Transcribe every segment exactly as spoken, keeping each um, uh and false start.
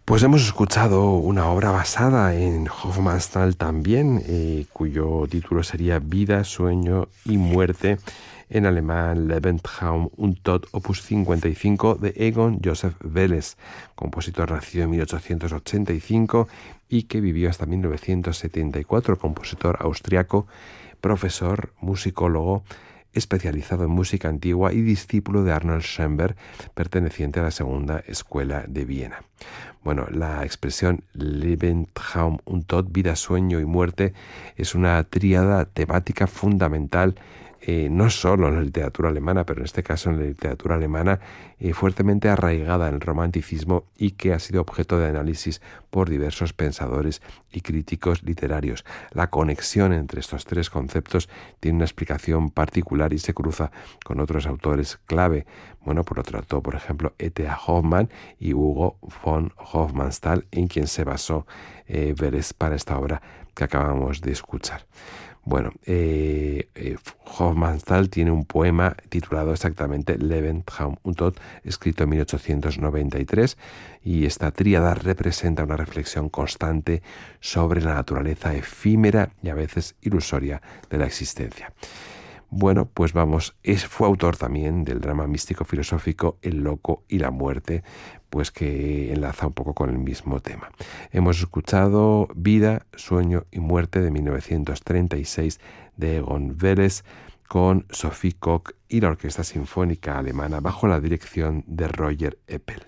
Pues hemos escuchado una obra basada en Hofmannsthal también, eh, cuyo título sería Vida, Sueño y Muerte, en alemán Leben, Traum und Tod, opus cincuenta y cinco, de Egon Joseph Welles, compositor nacido en mil ochocientos ochenta y cinco y que vivió hasta mil novecientos setenta y cuatro, compositor austriaco, profesor, musicólogo, especializado en música antigua y discípulo de Arnold Schoenberg, perteneciente a la Segunda Escuela de Viena. Bueno, la expresión Leben, Traum und Tod, vida, sueño y muerte, es una tríada temática fundamental, eh, no solo en la literatura alemana, pero en este caso en la literatura alemana, eh, fuertemente arraigada en el romanticismo y que ha sido objeto de análisis por diversos pensadores y críticos literarios. La conexión entre estos tres conceptos tiene una explicación particular y se cruza con otros autores clave. Bueno, por lo trató, por ejemplo, E T A Hoffmann y Hugo von Hofmannsthal, en quien se basó eh, Welles para esta obra que acabamos de escuchar. Bueno, eh, eh, Hofmannsthal tiene un poema titulado exactamente Leben, Traum und Tod, escrito en mil ochocientos noventa y tres, y esta tríada representa una reflexión constante sobre la naturaleza efímera y a veces ilusoria de la existencia. Bueno, pues vamos, es, fue autor también del drama místico-filosófico El loco y la muerte, pues que enlaza un poco con el mismo tema. Hemos escuchado Vida, Sueño y Muerte de mil novecientos treinta y seis de Egon Welles con Sophie Koch y la Orquesta Sinfónica Alemana bajo la dirección de Roger Eppel.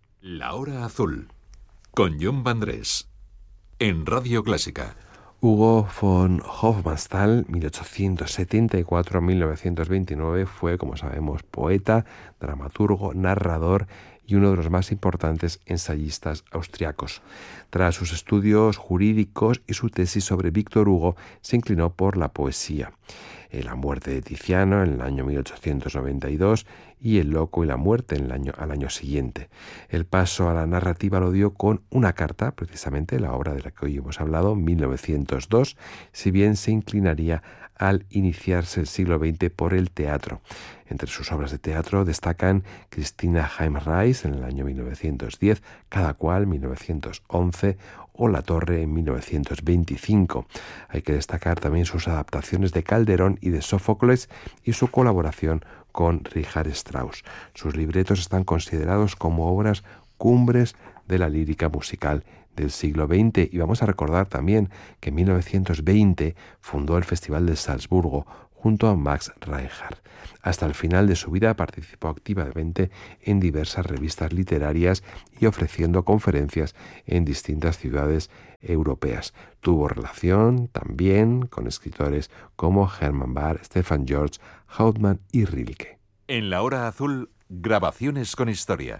La Hora Azul, con Jon Vandrés, en Radio Clásica. Hugo von Hofmannsthal, mil ochocientos setenta y cuatro a mil novecientos veintinueve, fue, como sabemos, poeta, dramaturgo, narrador y uno de los más importantes ensayistas austriacos. Tras sus estudios jurídicos y su tesis sobre Víctor Hugo, se inclinó por la poesía. La muerte de Tiziano en el año mil ochocientos noventa y dos y El loco y la muerte en el año, al año siguiente. El paso a la narrativa lo dio con una carta, precisamente la obra de la que hoy hemos hablado, mil novecientos dos, si bien se inclinaría al iniciarse el siglo veinte por el teatro. Entre sus obras de teatro destacan Christina Heimreis en el año mil novecientos diez, Cada cual mil novecientos once o La torre en mil novecientos veinticinco. Hay que destacar también sus adaptaciones de Calderón y de Sófocles y su colaboración con Richard Strauss. Sus libretos están considerados como obras cumbres de la lírica musical del siglo veinte, y vamos a recordar también que en mil novecientos veinte fundó el Festival de Salzburgo junto a Max Reinhardt. Hasta el final de su vida participó activamente en diversas revistas literarias y ofreciendo conferencias en distintas ciudades europeas. Tuvo relación también con escritores como Hermann Bahr, Stefan George, Hauptmann y Rilke. En la Hora Azul, grabaciones con historia.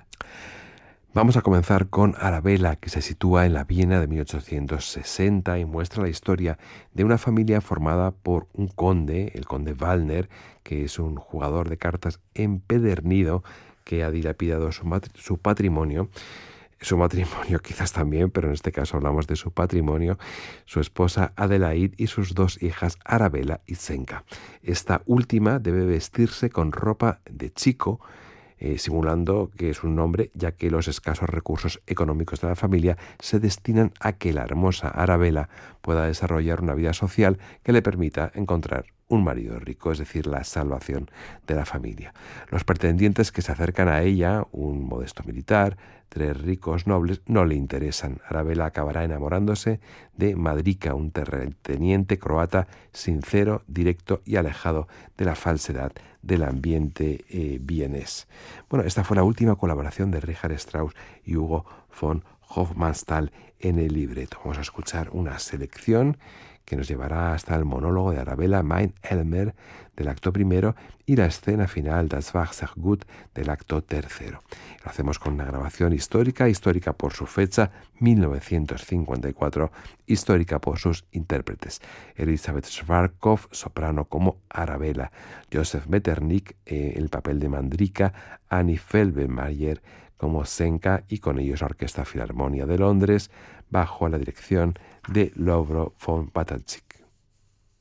Vamos a comenzar con Arabella, que se sitúa en la Viena de mil ochocientos sesenta y muestra la historia de una familia formada por un conde, el conde Wallner, que es un jugador de cartas empedernido que ha dilapidado su, matri- su patrimonio. Su matrimonio quizás también, pero en este caso hablamos de su patrimonio, su esposa Adelaide y sus dos hijas Arabella y Zenka. Esta última debe vestirse con ropa de chico, Eh, simulando que es un hombre, ya que los escasos recursos económicos de la familia se destinan a que la hermosa Arabella pueda desarrollar una vida social que le permita encontrar un marido rico, es decir, la salvación de la familia. Los pretendientes que se acercan a ella, un modesto militar, tres ricos nobles, no le interesan. Arabella acabará enamorándose de Madrika, un terrateniente croata sincero, directo y alejado de la falsedad del ambiente eh, vienés. Bueno, esta fue la última colaboración de Richard Strauss y Hugo von Hofmannsthal en el libreto. Vamos a escuchar una selección que nos llevará hasta el monólogo de Arabella Mein Elmer del acto primero y la escena final Das war sehr gut del acto tercero. Lo hacemos con una grabación histórica, histórica por su fecha, mil novecientos cincuenta y cuatro, histórica por sus intérpretes. Elisabeth Schwarzkopf, soprano como Arabella, Joseph Metternich, eh, el papel de Mandrika, Annie Felbenmayer como Zenka y con ellos la Orquesta Filarmonia de Londres bajo la dirección de Lovro von Batalczyk.